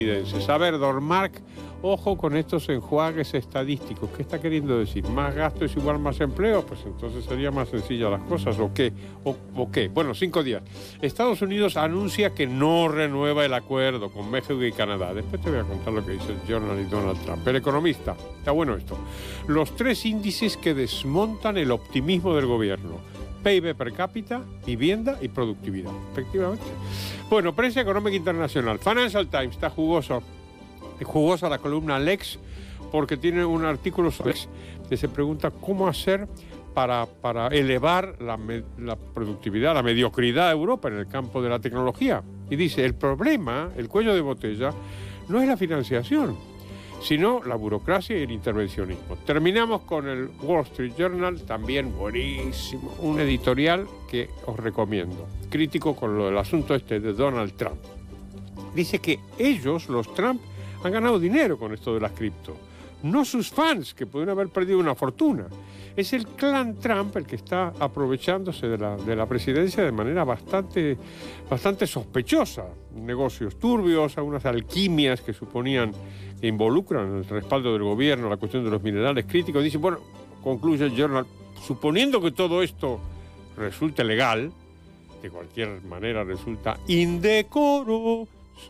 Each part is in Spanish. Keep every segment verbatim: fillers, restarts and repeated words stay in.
A ver, Dormark, ojo con estos enjuagues estadísticos. ¿Qué está queriendo decir? ¿Más gasto es igual más empleo? Pues entonces sería más sencilla las cosas. ¿O qué? ¿O, o qué? Bueno, cinco días. Estados Unidos anuncia que no renueva el acuerdo con México y Canadá. Después te voy a contar lo que dice el Journal y Donald Trump. El Economista. Está bueno esto. Los tres índices que desmontan el optimismo del gobierno. P I B per cápita, vivienda y productividad, efectivamente. Bueno, prensa económica internacional. Financial Times está jugoso, jugosa la columna Lex, porque tiene un artículo sobre Lex que se pregunta cómo hacer para, para elevar la, la productividad, la mediocridad de Europa en el campo de la tecnología. Y dice, el problema, el cuello de botella, no es la financiación, sino la burocracia y el intervencionismo. Terminamos con el Wall Street Journal, también buenísimo, un editorial que os recomiendo, crítico con lo del asunto este de Donald Trump. Dice que ellos, los Trump, han ganado dinero con esto de las cripto, no sus fans, que pueden haber perdido una fortuna. Es el clan Trump el que está aprovechándose de la, de la presidencia de manera bastante, bastante sospechosa. Negocios turbios, algunas alquimias que suponían que involucran el respaldo del gobierno, la cuestión de los minerales críticos. Dice, bueno, concluye el Journal, suponiendo que todo esto resulte legal, de cualquier manera resulta indecoroso.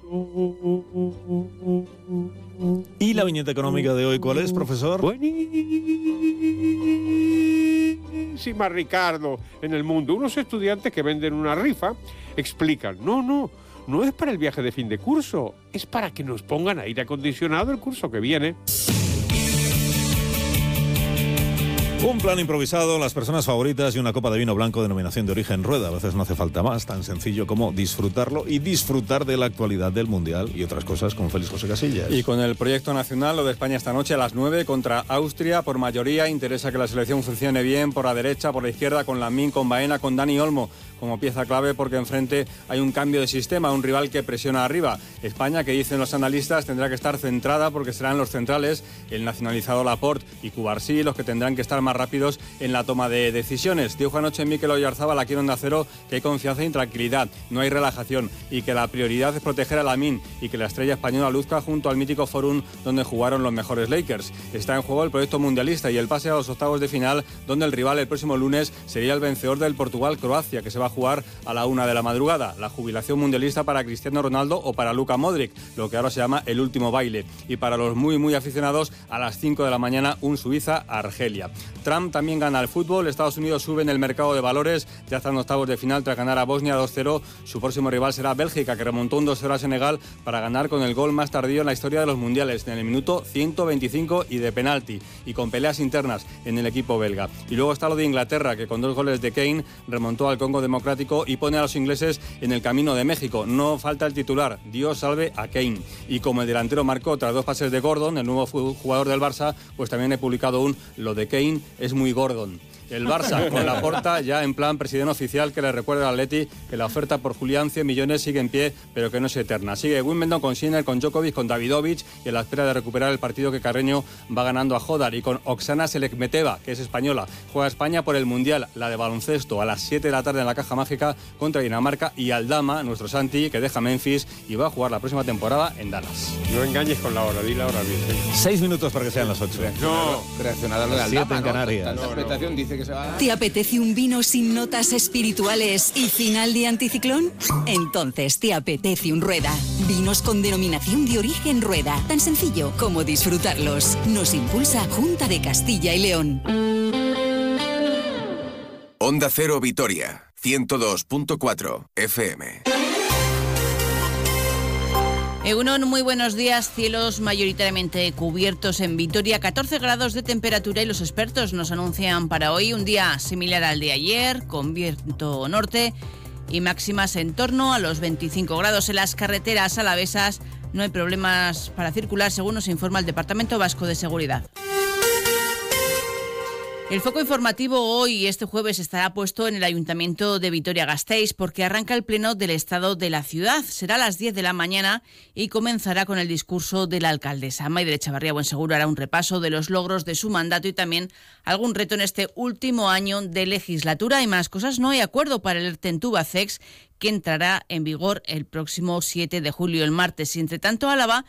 ¿Y la viñeta económica de hoy cuál es, profesor? Buenísima, Ricardo, en El Mundo. Unos estudiantes que venden una rifa explican, no, no, no es para el viaje de fin de curso, es para que nos pongan aire acondicionado el curso que viene. Un plan improvisado, las personas favoritas y una copa de vino blanco, denominación de origen Rueda. A veces no hace falta más, tan sencillo como disfrutarlo y disfrutar de la actualidad del Mundial y otras cosas con Félix José Casillas. Y con el proyecto nacional, lo de España esta noche a las nueve contra Austria. Por mayoría interesa que la selección funcione bien por la derecha, por la izquierda, con Lamín, con Baena, con Dani Olmo como pieza clave, porque enfrente hay un cambio de sistema, un rival que presiona arriba. España, que dicen los analistas, tendrá que estar centrada porque serán los centrales, el nacionalizado Laporte y Cubarsí, los que tendrán que estar más rápidos en la toma de decisiones. Dijo anoche Mikel Oyarzabal aquí en Onda Cero que hay confianza y tranquilidad, no hay relajación y que la prioridad es proteger a Lamín y que la estrella española luzca junto al mítico Forum donde jugaron los mejores Lakers. Está en juego el proyecto mundialista y el pase a los octavos de final, donde el rival el próximo lunes sería el vencedor del Portugal-Croacia, que se va a jugar a la una de la madrugada. La jubilación mundialista para Cristiano Ronaldo o para Luka Modric, lo que ahora se llama el último baile. Y para los muy muy aficionados, a las cinco de la mañana un Suiza-Argelia. Trump también gana el fútbol. Estados Unidos sube en el mercado de valores, ya están en octavos de final tras ganar a Bosnia dos cero. Su próximo rival será Bélgica, que remontó un dos cero a Senegal para ganar con el gol más tardío en la historia de los mundiales, en el minuto ciento veinticinco y de penalti, y con peleas internas en el equipo belga. Y luego está lo de Inglaterra, que con dos goles de Kane remontó al Congo Democrático y pone a los ingleses en el camino de México. No falta el titular, Dios salve a Kane. Y como el delantero marcó tras dos pases de Gordon, el nuevo jugador del Barça, pues también he publicado un lo de Kane es muy Gordon. El Barça, con Laporta ya en plan presidente oficial, que le recuerda al Atleti que la oferta por Julián cien millones sigue en pie, pero que no es eterna. Sigue Wimbledon con Sinner, con Djokovic, con Davidovich, y a la espera de recuperar el partido que Carreño va ganando a Jodar. Y con Oksana Selekmeteva, que es española. Juega España por el Mundial, la de baloncesto, a las siete de la tarde en la Caja Mágica contra Dinamarca, y Aldama, nuestro Santi, que deja Memphis y va a jugar la próxima temporada en Dallas. No engañes con la hora, di la hora bien. Seis minutos para que sean las ocho. No, reaccionar a lo de Aldama, siete en Canarias. ¿no? La interpretación no. dice que se va... ¿Te apetece un vino sin notas espirituales y final de anticiclón? Entonces te apetece un Rueda. Vinos con denominación de origen Rueda. Tan sencillo como disfrutarlos. Nos impulsa Junta de Castilla y León. Onda Cero Vitoria, ciento dos punto cuatro F M. Egunon, muy buenos días. Cielos mayoritariamente cubiertos en Vitoria, catorce grados de temperatura, y los expertos nos anuncian para hoy un día similar al de ayer, con viento norte y máximas en torno a los veinticinco grados. En las carreteras alavesas no hay problemas para circular, según nos informa el Departamento Vasco de Seguridad. El foco informativo hoy, este jueves, estará puesto en el Ayuntamiento de Vitoria-Gasteiz porque arranca el pleno del Estado de la ciudad. Será a las diez de la mañana y comenzará con el discurso de la alcaldesa. Maider Echavarría Buenseguro hará un repaso de los logros de su mandato y también algún reto en este último año de legislatura. Y más cosas, no hay acuerdo para el ERTE en Tubacex, que entrará en vigor el próximo siete de julio, el martes. Y entre tanto, Álava